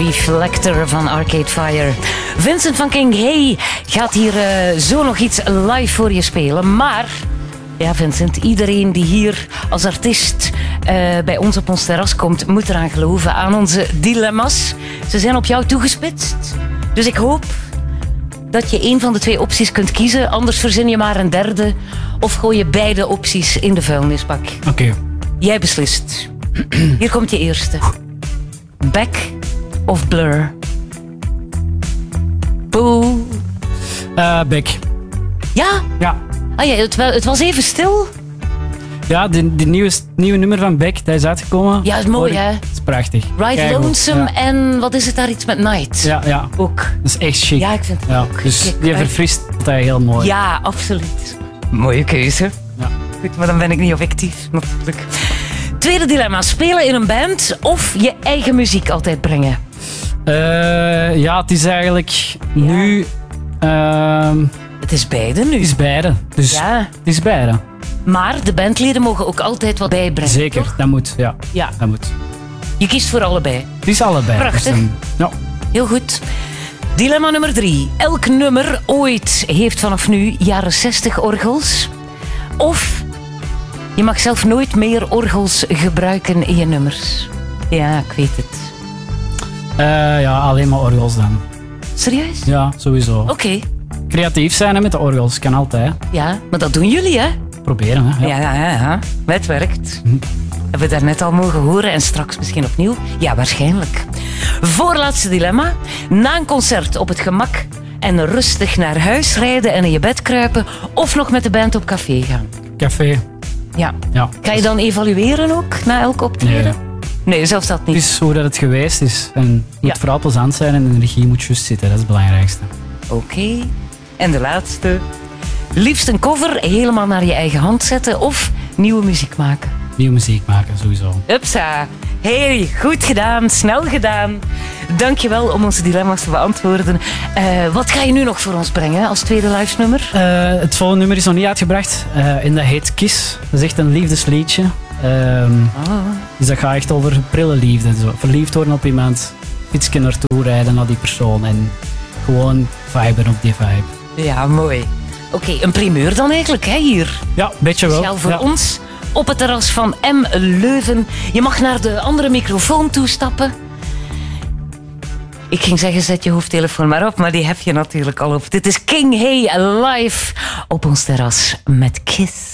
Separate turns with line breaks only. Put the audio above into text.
Reflector van Arcade Fire. Vincent van King, hey, gaat hier zo nog iets live voor je spelen. Maar, ja Vincent, iedereen die hier als artiest bij ons op ons terras komt, moet eraan geloven, aan onze dilemma's. Ze zijn op jou toegespitst. Dus ik hoop dat je één van de twee opties kunt kiezen. Anders verzin je maar een derde. Of gooi je beide opties in de vuilnisbak.
Oké.
Jij beslist. Hier komt je eerste. Beck of Blur? Boe.
Beck.
Ja?
Ja.
Ah, ja, het was even stil.
Ja, die nieuwe nummer van Beck, dat is uitgekomen.
Ja, het is mooi, hè?
Het is prachtig.
Ride
Keigoed,
Lonesome
ja.
en wat is het daar, iets met Night?
Ja.
Ook.
Dat is echt chic.
Ja, ik vind het
ja.
ook.
Dus
Kijk,
die verfrist dat heel mooi.
Ja, absoluut. Mooie keuze.
Ja.
Goed, maar dan ben ik niet objectief, natuurlijk. Tweede dilemma. Spelen in een band of je eigen muziek altijd brengen?
Ja, het is eigenlijk nu...
Het is beide nu.
Het is beide. Dus
Ja.
het is beide.
Maar de bandleden mogen ook altijd wat bijbrengen.
Zeker,
toch?
dat moet. Ja,
Ja.
dat moet.
Je kiest voor allebei.
Het is allebei.
Prachtig.
Dus ja.
Heel goed. Dilemma nummer 3. Elk nummer ooit heeft vanaf nu jaren 60 orgels. Of je mag zelf nooit meer orgels gebruiken in je nummers. Ja, ik weet het.
Ja, alleen maar orgels dan.
Serieus?
Ja, sowieso.
Oké.
Creatief zijn hè, met de orgels, kan altijd.
Ja, maar dat doen jullie, hè?
Proberen, hè. Ja.
Ja. Het werkt. Hebben we daarnet al mogen horen en straks misschien opnieuw? Ja, waarschijnlijk. Voorlaatste dilemma. Na een concert op het gemak en rustig naar huis rijden en in je bed kruipen of nog met de band op café gaan?
Café.
Ja.
Ja.
Ga je dan evalueren ook na elk optreden? Nee, zelfs dat
Het
niet.
is hoe dat het geweest is. En het moet
Ja.
vooral plezant zijn en de energie moet juist zitten. Dat is het belangrijkste.
Oké. En de laatste. Liefst een cover helemaal naar je eigen hand zetten of nieuwe muziek maken?
Nieuwe muziek maken, sowieso.
Hupsa. Hey, goed gedaan, snel gedaan. Dankjewel om onze dilemma's te beantwoorden. Wat ga je nu nog voor ons brengen als tweede live nummer?
Het volgende nummer is nog niet uitgebracht. En dat heet Kiss. Dat is echt een liefdesliedje. Dus dat gaat echt over prille liefde. Zo. Verliefd worden op iemand. Fietsje naartoe rijden naar die persoon. En gewoon viben op die vibe.
Ja, mooi. Oké, een primeur dan eigenlijk, hè, hier.
Ja, een beetje wel.
Speciaal voor
Ja.
ons op het terras van M. Leuven. Je mag naar de andere microfoon toestappen. Ik ging zeggen, zet je hoofdtelefoon maar op, maar die heb je natuurlijk al op. Dit is King Hey live op ons terras met Kiss.